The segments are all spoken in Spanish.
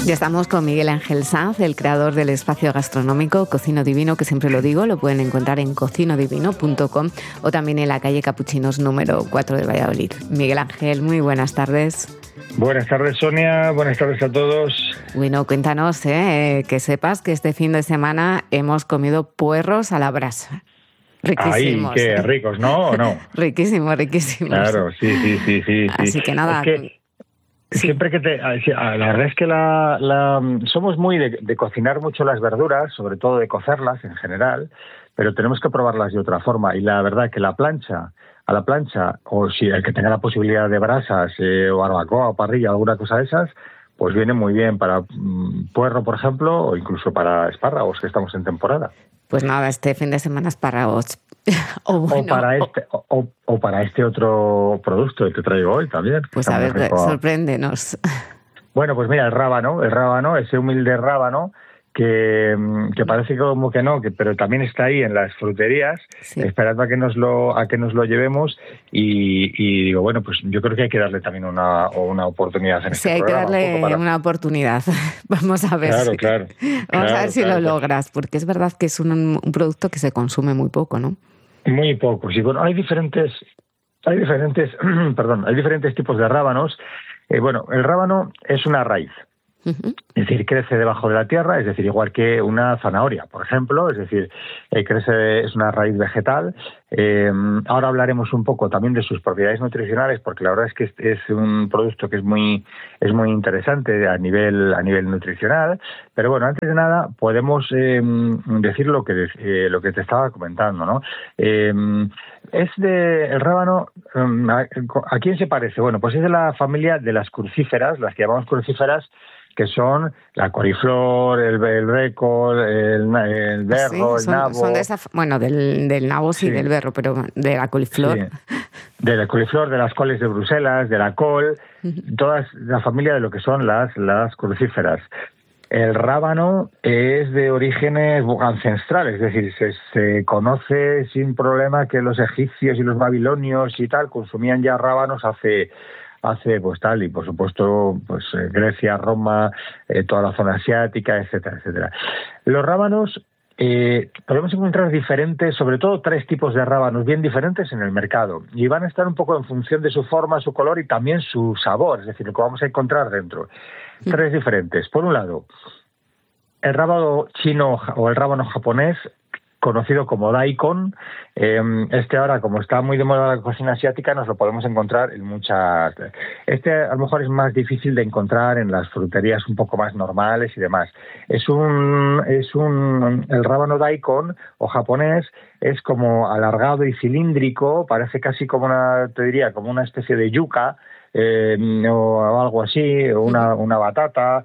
Ya estamos con Miguel Ángel Sanz, el creador del espacio gastronómico Cocino Divino, que siempre lo digo, lo pueden encontrar en cocinodivino.com o también en la calle Capuchinos número 4 de Valladolid. Miguel Ángel, muy buenas tardes. Buenas tardes, Sonia. Buenas tardes a todos. Bueno, cuéntanos, que sepas que este fin de semana hemos comido puerros a la brasa. Riquísimos. Ay, qué ricos, ¿no? ¿O no? Riquísimos. Claro, sí. Así que nada. Es que siempre que la verdad es que somos muy de cocinar mucho las verduras, sobre todo de cocerlas en general, pero tenemos que probarlas de otra forma. Y la verdad que a la plancha, o si el que tenga la posibilidad de brasas o barbacoa o parrilla, alguna cosa de esas, pues viene muy bien para puerro, por ejemplo, o incluso para espárragos, que estamos en temporada. Pues nada, este fin de semana espárragos. O para este otro producto que te traigo hoy también. Pues a ver, sorpréndenos. Bueno, pues mira, el rábano, ese humilde rábano que parece como que no, pero también está ahí en las fruterías, sí, esperando a que nos lo llevemos y digo, bueno, pues yo creo que hay que darle también una oportunidad en este programa. Sí, hay que darle una oportunidad. Vamos a ver. Claro. Vamos a ver si lo logras, porque es verdad que es un producto que se consume muy poco, ¿no? Muy poco, sí. Bueno, hay diferentes tipos de rábanos. El rábano es una raíz. Es decir, crece debajo de la tierra, es decir, igual que una zanahoria, por ejemplo, es decir, es una raíz vegetal. Ahora hablaremos un poco también de sus propiedades nutricionales, porque la verdad es que es un producto que es muy interesante a nivel nutricional. Pero bueno, antes de nada podemos decir lo que te estaba comentando, ¿no? El rábano, ¿a quién se parece? Bueno, pues es de la familia de las crucíferas, las que llamamos crucíferas, que son la coliflor, el brécol, el berro, el nabo. Son de esa, del nabo sí, del berro, pero de la coliflor. Sí. De la coliflor, de las coles de Bruselas, de la col, toda la familia de lo que son las crucíferas. El rábano es de orígenes ancestrales, es decir, se conoce sin problema que los egipcios y los babilonios y tal consumían ya rábanos hace pues tal, y por supuesto pues Grecia, Roma, toda la zona asiática, etcétera. Los rábanos podemos encontrar diferentes, sobre todo 3 tipos de rábanos bien diferentes en el mercado, y van a estar un poco en función de su forma, su color y también su sabor, es decir, lo que vamos a encontrar dentro. 3 diferentes. Por un lado, el rábano chino o el rábano japonés, conocido como daikon. Ahora, como está muy de moda la cocina asiática, nos lo podemos encontrar en muchas. A lo mejor es más difícil de encontrar en las fruterías un poco más normales y demás. El rábano daikon o japonés es como alargado y cilíndrico, parece casi como una especie de yuca, o algo así, o una batata.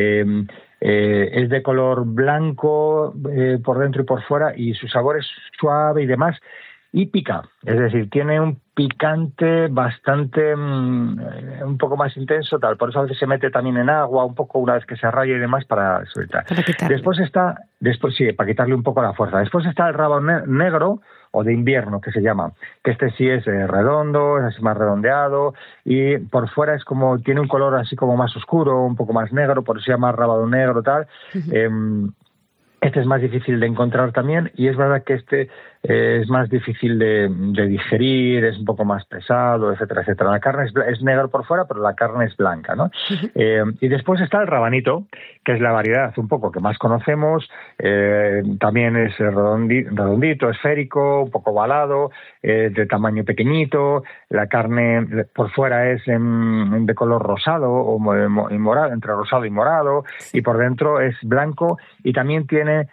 Es de color blanco por dentro y por fuera, y su sabor es suave y demás, y pica, es decir, tiene un picante bastante un poco más intenso, tal, por eso a veces se mete también en agua un poco una vez que se raya y demás para sueltar. Después sí, para quitarle un poco la fuerza. Después está el rábano negro o de invierno, que se llama, que sí es redondo, es así más redondeado, y por fuera es como, tiene un color así como más oscuro, un poco más negro, por eso se llama rábano negro, tal. Este es más difícil de encontrar también, y es verdad que es más difícil de digerir, es un poco más pesado, etcétera. La carne es negro por fuera, pero la carne es blanca, ¿no? Y después está el rabanito, que es la variedad un poco que más conocemos. También es redondito, esférico, un poco ovalado, de tamaño pequeñito. La carne por fuera es de color rosado y morado, entre rosado y morado, y por dentro es blanco, y también tiene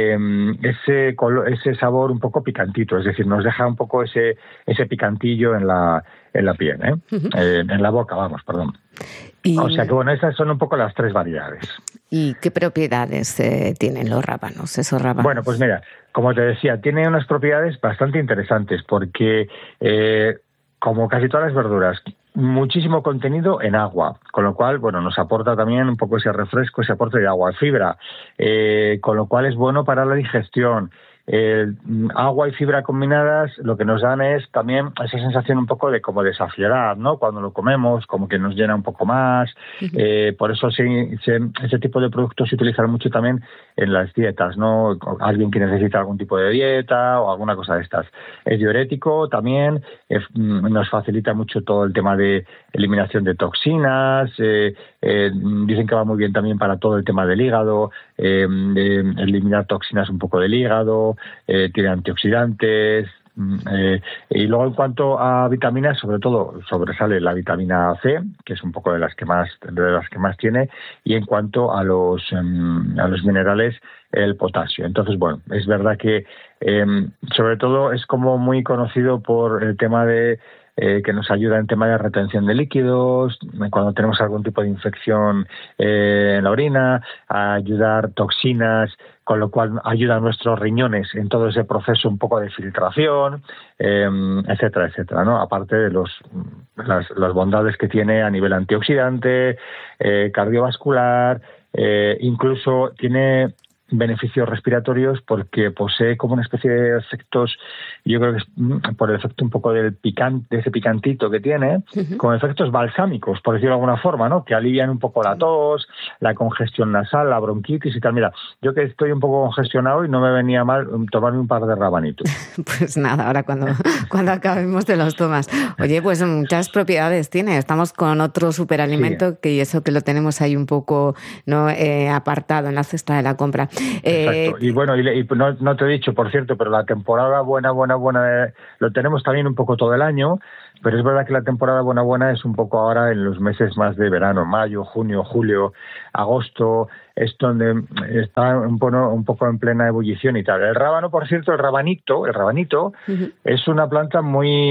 ese sabor un poco picantito, es decir, nos deja un poco ese picantillo en la piel, en la boca, perdón. O sea que esas son un poco las 3 variedades. ¿Y qué propiedades tienen los rábanos, esos rábanos? Bueno, pues mira, como te decía, tiene unas propiedades bastante interesantes porque como casi todas las verduras, muchísimo contenido en agua, con lo cual, nos aporta también un poco ese refresco, ese aporte de agua, fibra, con lo cual es bueno para la digestión. agua y fibra combinadas lo que nos dan es también esa sensación un poco de como de saciedad, ¿no? Cuando lo comemos, como que nos llena un poco más. Por eso ese tipo de productos se utilizan mucho también en las dietas, ¿no? Alguien que necesita algún tipo de dieta o alguna cosa de estas. Es diurético también, nos facilita mucho todo el tema de eliminación de toxinas, dicen que va muy bien también para todo el tema del hígado, eliminar toxinas un poco del hígado, tiene antioxidantes. Y luego en cuanto a vitaminas, sobre todo sobresale la vitamina C, que es un poco de las que más tiene, y en cuanto a los minerales, el potasio. Entonces, bueno, es verdad que sobre todo es como muy conocido por el tema de que nos ayuda en tema de retención de líquidos, cuando tenemos algún tipo de infección en la orina, a ayudar toxinas, con lo cual ayuda a nuestros riñones en todo ese proceso un poco de filtración, etcétera, etcétera, ¿no? Aparte de las bondades que tiene a nivel antioxidante, cardiovascular, incluso tiene beneficios respiratorios porque posee como una especie de efectos, yo creo que es por el efecto un poco del picante, de ese picantito que tiene, con efectos balsámicos, por decirlo de alguna forma, ¿no? Que alivian un poco la tos, la congestión nasal, la bronquitis y tal. Mira, yo que estoy un poco congestionado y no me venía mal tomarme un par de rabanitos. Pues nada, ahora cuando acabemos te los tomas. Oye, pues muchas propiedades tiene. Estamos con otro superalimento que eso que lo tenemos ahí un poco no apartado en la cesta de la compra. Exacto. Y bueno, y no te he dicho, por cierto, pero la temporada buena lo tenemos también un poco todo el año, pero es verdad que la temporada buena es un poco ahora en los meses más de verano, mayo, junio, julio, agosto, es donde está un poco en plena ebullición y tal. El rábano, por cierto, el rabanito es una planta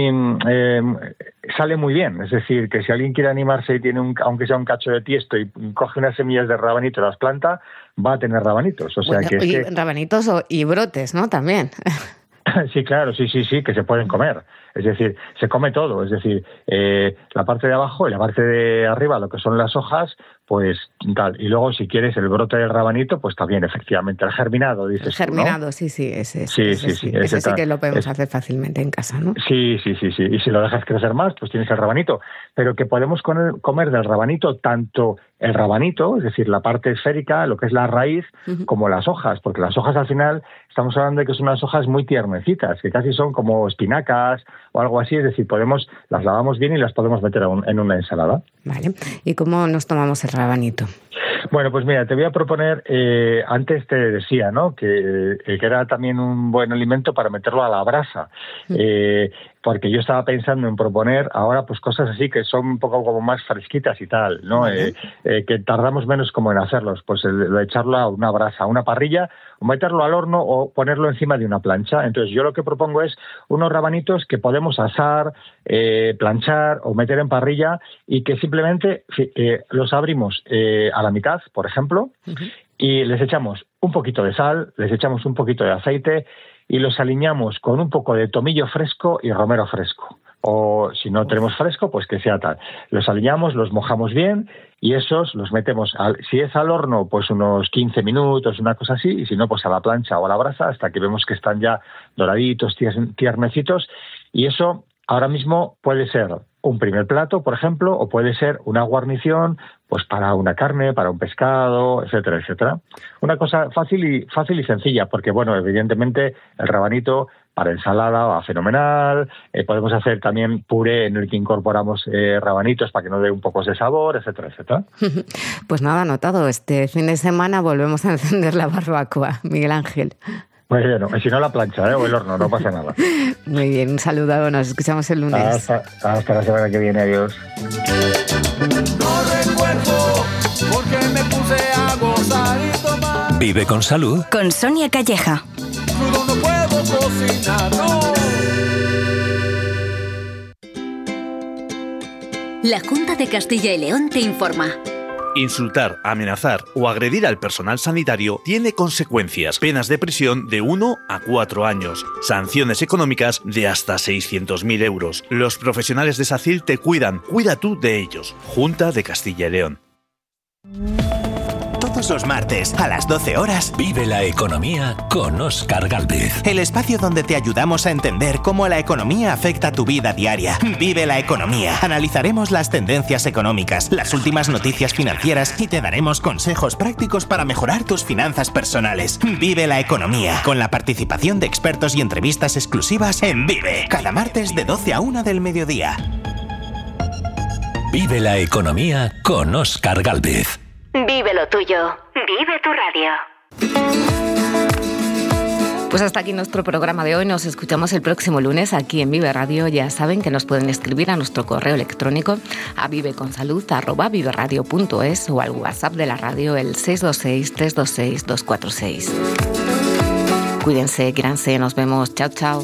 sale muy bien, es decir, que si alguien quiere animarse y tiene aunque sea un cacho de tiesto y coge unas semillas de rabanito y las planta, va a tener rabanitos. O sea, rabanitos y brotes, ¿no? También. Sí, claro, sí, que se pueden comer. Es decir, se come todo. Es decir, la parte de abajo y la parte de arriba, lo que son las hojas, pues tal. Y luego, si quieres, el brote del rabanito, pues también, efectivamente. El germinado, dices el germinado, ¿no? Sí, ese sí que lo podemos hacer fácilmente en casa, ¿no? Sí. Y si lo dejas crecer más, pues tienes el rabanito. Pero que podemos comer del rabanito tanto el rabanito, es decir, la parte esférica, lo que es la raíz, como las hojas. Porque las hojas, al final, estamos hablando de que son unas hojas muy tiernecitas, que casi son como espinacas o algo así. Es decir, las lavamos bien y las podemos meter en una ensalada. Vale. ¿Y cómo nos tomamos el rabanito? Bueno, pues mira, te voy a proponer, antes te decía, ¿no? Que era también un buen alimento para meterlo a la brasa, porque yo estaba pensando en proponer ahora pues cosas así que son un poco como más fresquitas y tal, ¿no? Que tardamos menos como en hacerlos, pues echarlo a una brasa, a una parrilla, o meterlo al horno o ponerlo encima de una plancha. Entonces yo lo que propongo es unos rabanitos que podemos asar, planchar o meter en parrilla y que simplemente los abrimos a la mitad, por ejemplo, y les echamos un poquito de sal, les echamos un poquito de aceite y los aliñamos con un poco de tomillo fresco y romero fresco. O si no tenemos fresco, pues que sea tal. Los aliñamos, los mojamos bien y esos los metemos, si es al horno, pues unos 15 minutos, una cosa así, y si no, pues a la plancha o a la brasa hasta que vemos que están ya doraditos, tiernecitos. Y eso ahora mismo puede ser un primer plato, por ejemplo, o puede ser una guarnición pues para una carne, para un pescado, etcétera, etcétera. Una cosa fácil y sencilla, porque, bueno, evidentemente el rabanito para ensalada va fenomenal. Podemos hacer también puré en el que incorporamos rabanitos para que nos dé un poco de sabor, etcétera, etcétera. Pues nada, anotado. Este fin de semana volvemos a encender la barbacoa, Miguel Ángel. Pues bueno, si no la plancha, o el horno, no pasa nada. Muy bien, un saludo, nos escuchamos el lunes. Hasta la semana que viene, adiós. No recuerdo por qué me puse a gozar y tomar. Vive con salud. Con Sonia Calleja. Crudo no puedo cocinar, no. La Junta de Castilla y León te informa. Insultar, amenazar o agredir al personal sanitario tiene consecuencias. Penas de prisión de 1 a 4 años. Sanciones económicas de hasta 600.000 euros. Los profesionales de SACIL te cuidan. Cuida tú de ellos. Junta de Castilla y León. Todos los martes a las 12 horas, Vive la economía con Óscar Gálvez. el espacio donde te ayudamos a entender cómo la economía afecta tu vida diaria. Vive la economía. Analizaremos las tendencias económicas, las últimas noticias financieras y te daremos consejos prácticos para mejorar tus finanzas personales. Vive la economía, con la participación de expertos y entrevistas exclusivas en Vive, cada martes de 12 a 1 del mediodía. Vive la economía con Óscar Gálvez. Vive lo tuyo. Vive tu radio. Pues hasta aquí nuestro programa de hoy. Nos escuchamos el próximo lunes aquí en Vive Radio. Ya saben que nos pueden escribir a nuestro correo electrónico a viveconsalud@viveradio.es o al WhatsApp de la radio el 626 326 246. Cuídense, quíranse, nos vemos. Chao, chao.